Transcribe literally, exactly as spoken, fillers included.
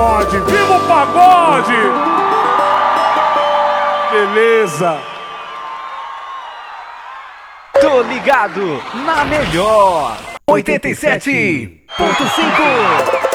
Pagode, viva o pagode! Beleza! Tô ligado na melhor oitenta e sete ponto cinco.